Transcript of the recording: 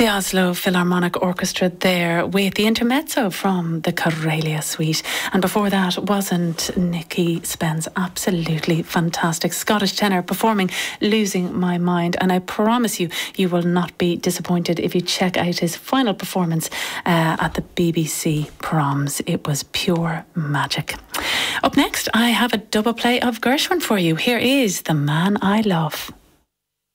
Oslo Philharmonic Orchestra there with the intermezzo from the Karelia Suite. And before that, wasn't Nicky Spence absolutely fantastic? Scottish tenor performing Losing My Mind. And I promise you, you will not be disappointed if you check out his final performance at the BBC Proms. It was pure magic. Up next, I have a double play of Gershwin for you. Here is The Man I Love.